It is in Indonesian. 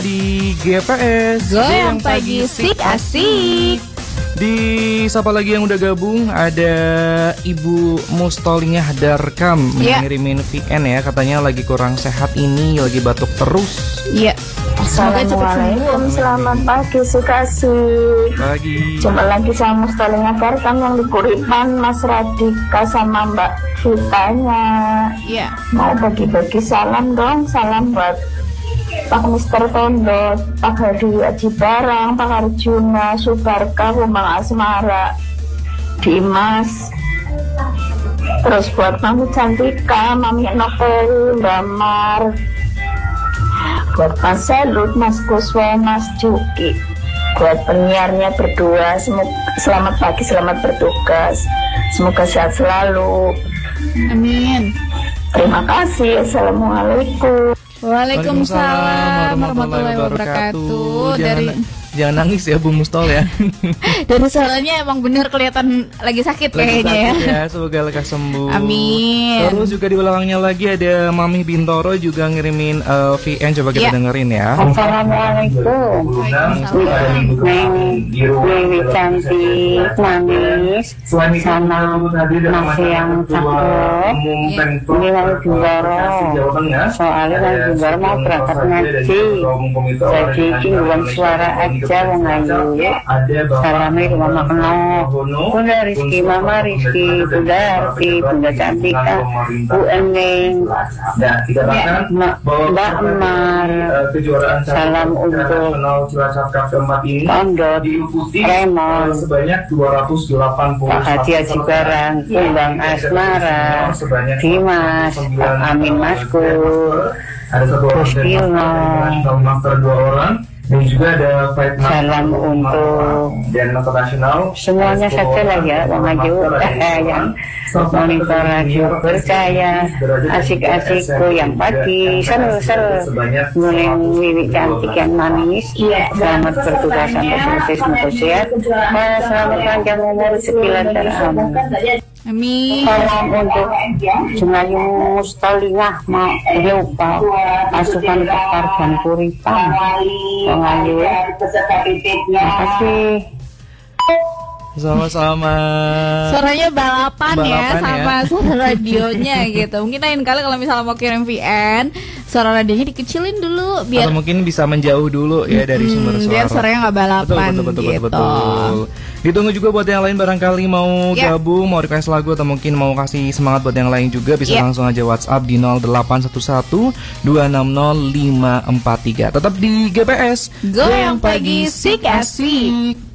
Di GPS Goyang Pagi Sik Asik. Di siapa lagi yang udah gabung? Ada Ibu Mustolingah Darkam ngirimin VN ya. Katanya lagi kurang sehat ini, lagi batuk terus. Iya. Assalamualaikum, selamat pagi Sik Asik. Pagi. Jumpa lagi sama Mustolingah Darkam yang di Kuripan, Mas Radika sama Mbak Vitanya. Iya. Mau bagi-bagi salam dong, salam buat Pak Mister Tondo, Pak Hadi Aji Barang, Pak Arjuna, Subarka, Kumbang Asmara, Dimas. Terus buat Mami Cantika, Mami Noperi, Damar. Buat Mas Selut, Mas Kuswa, Mas Juki. Buat penyiarnya berdua, selamat pagi, selamat bertugas. Semoga sehat selalu. Amin. Terima kasih. Assalamualaikum. Waalaikumsalam warahmatullahi wabarakatuh. Jangan nangis ya Bu Mustol ya. Dari suaranya emang bener kelihatan lagi sakit kayaknya ya. Semoga lekas sembuh. Amin. Terus juga di belakangnya lagi ada Mami Bintoro juga ngirimin VN, coba kita dengerin ya. Assalamualaikum. Dewi cantik, manis, sama nasi yang cakep. Ini lagi Bintoro. Soalnya lagi Bintoro mau berangkat ngaji. Jadi tingguan suara aja wong ayu. Salamnya ke Mama Keno, Bunda Rizky, Mama Rizky, Bunda Arti, Bunda Cantika, Bu Eneng, Mbak Emar. Salam untuk Pondot, Remon, Pak Hadi Aji Barang, Kumbang Asmara, Dimas, Pak Amin Maskur, Gus Kilno. Dan juga ada salam untuk semuanya saja lah ya, Bang Aju yang monitor radio percaya, asik-asikku yang pagi, seru-seru, nguling wiwi cantik yang manis. Selamat bertugas sampai selesai, semoga sehat. Selamat panjang umur, sekilan amin. Amin. Salam untuk Jengayu Mustolingah mau lupa asupan Pakar dan Kuripan. Pengayu. Terima kasih. Sama-sama. Suaranya balapan ya sama suara radionya gitu. Mungkin lain kali kalau misalnya mau kirim VN, suara radionya dikecilin dulu biar atau mungkin bisa menjauh dulu ya dari sumber suara. Biar suaranya nggak balapan. Betul. Ditunggu juga buat yang lain barangkali mau gabung, mau request lagu atau mungkin mau kasih semangat buat yang lain juga bisa langsung aja WhatsApp di 0811 260 543. Tetap di GPS Goyang Pagi Sik Asik.